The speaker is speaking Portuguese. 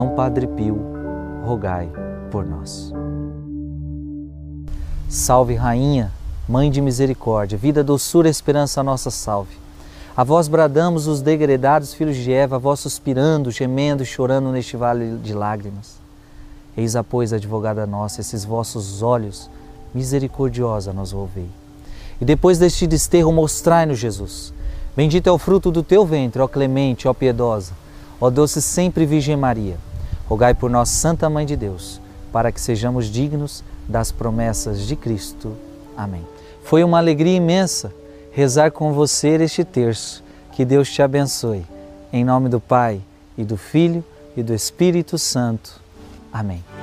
São Padre Pio, rogai por nós. Salve Rainha, Mãe de misericórdia, vida, doçura, esperança, nossa salve. A vós bradamos os degredados filhos de Eva, a vós suspirando, gemendo e chorando neste vale de lágrimas. Eis, pois, advogada nossa, esses vossos olhos, misericordiosa, nos volvei. E depois deste desterro mostrai-nos Jesus. Bendito é o fruto do teu ventre, ó clemente, ó piedosa, ó doce sempre Virgem Maria. Rogai por nós, Santa Mãe de Deus, para que sejamos dignos das promessas de Cristo. Amém. Foi uma alegria imensa rezar com você este terço. Que Deus te abençoe. Em nome do Pai, e do Filho, e do Espírito Santo. Amém.